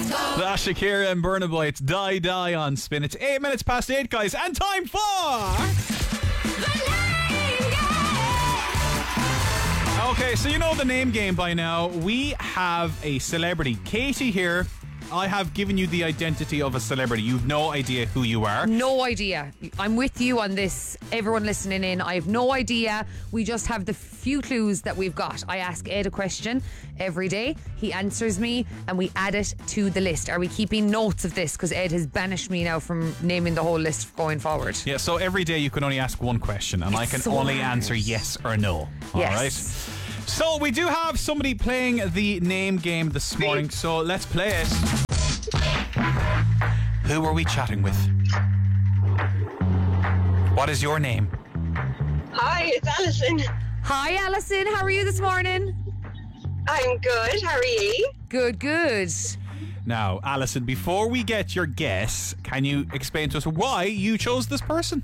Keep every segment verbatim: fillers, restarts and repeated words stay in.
That's Shakira and Burna Boy. It's Die Die on Spin. It's eight minutes past eight, guys, and time for... Okay, so you know the name game by now. We have a celebrity. Katie here. I have given you the identity of a celebrity. You've no idea who you are. No idea. I'm with you on this. Everyone listening in, I have no idea. We just have the few clues that we've got. I ask Ed a question every day. He answers me and we add it to the list. Are we keeping notes of this? Because Ed has banished me now from naming the whole list going forward. Yeah, so every day you can only ask one question and It's I can so only hard. answer yes or no. All Yes. right. So we do have somebody playing the name game this morning, so let's play it. Who are we chatting with? What is your name? Hi, it's Alison. Hi, Alison. How are you this morning? I'm good. How are you? Good, good. Now, Alison, before we get your guess, can you explain to us why you chose this person?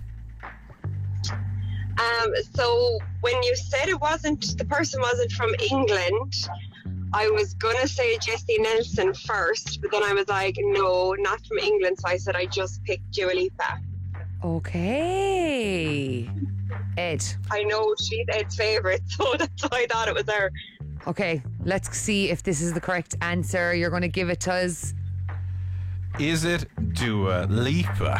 Um, so when you said it wasn't, the person wasn't from England, I was going to say Jessie Nelson first, but then I was like, no, not from England. So I said I just picked Dua Lipa. Okay. Ed. I know she's Ed's favourite, so that's why I thought it was her. Okay, let's see if this is the correct answer. You're going to give it to us. Is it Dua Lipa?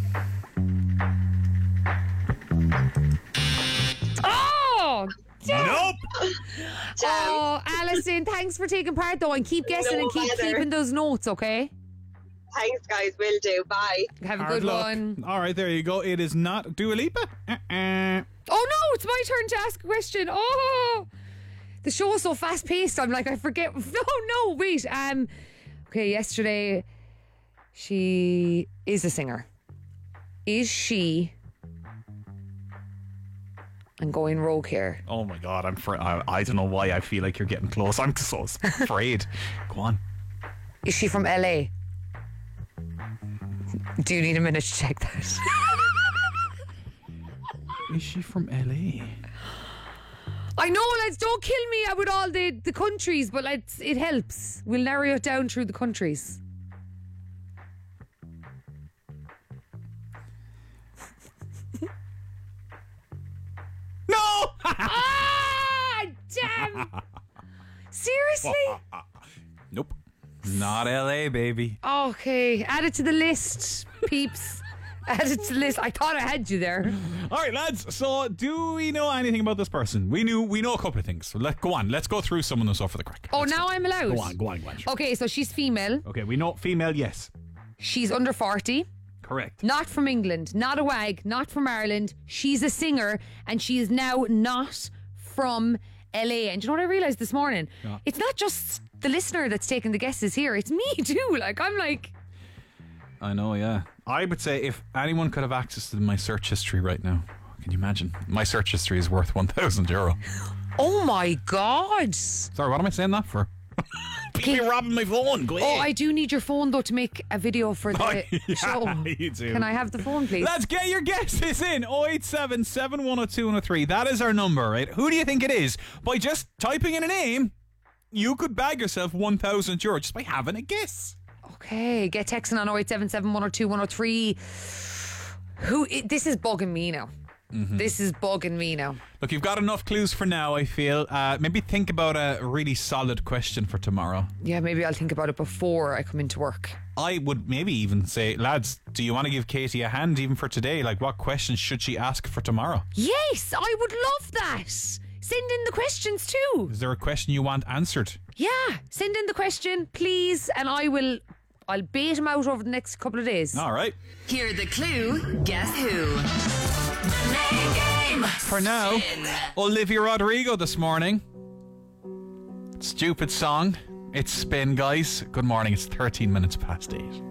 Oh! Nope! Damn. Oh, Alison, thanks for taking part though, and keep guessing No and keep bother. keeping those notes, okay? Thanks, guys. Will do. Bye. Have a Hard good luck. one. All right, there you go. It is not Dua Lipa. Uh-uh. Oh no, it's my turn to ask a question. Oh, the show is so fast paced. I'm like, I forget. No, no, wait. Um, okay, yesterday she is a singer. Is she? I'm going rogue here. Oh my God, I'm fr- I, I don't know why I feel like you're getting close. I'm so afraid. Go on. Is she from L A? Do you need a minute to check that? Is she from L A? I know, lads, don't kill me with all the, the countries, but lads, it helps. We'll narrow it down through the countries. No! Ah, damn! Seriously? Nope. Not L A, baby. Okay, add it to the list, peeps. Add it to the list. I thought I had you there. All right, lads. So, do we know anything about this person? We knew we know a couple of things. So let go on. Let's go through some of them stuff for the crack. Oh, Let's now go. I'm allowed. Go on, go on, go on. Sure. Okay, so she's female. Okay, we know female. Yes, She's under forty. correct. Not from England. Not a wag. Not from Ireland. She's a singer, and she is now not from L A. And do you know what I realised this morning? Yeah. It's not just the listener that's taking the guesses here. It's me too. Like I'm like, I know. Yeah, I would say if anyone could have access to my search history right now, can you imagine? My search history is worth one thousand euro. oh my god. Sorry, what am I saying that for? People robbing my phone. Go Oh, ahead. I do need your phone though to make a video for the Oh, yeah, show. you do. Can I have the phone, please? Let's get your guesses in. oh eight seven, seven one oh two, one oh three. That is our number, right? Who do you think it is? By just typing in a name, you could bag yourself one thousand euro just by having a guess. Okay, get texting on oh eight seven seven, one oh two, one oh three. Who? i- This is bugging me now. Mm-hmm. This is bugging me now. Look, you've got enough clues for now, I feel. Uh, maybe think about a really solid question for tomorrow. Yeah, maybe I'll think about it before I come into work. I would maybe even say, lads, do you want to give Katie a hand even for today? Like, what questions should she ask for tomorrow? Yes, I would love that. Send in the questions too. Is there a question you want answered? Yeah, send in the question, please, and I will. I'll bait him out over the next couple of days. All right. Hear the clue. Guess who? The name game. For now, Olivia Rodrigo this morning. Stupid song. It's Spin, guys. Good morning. It's thirteen minutes past eight.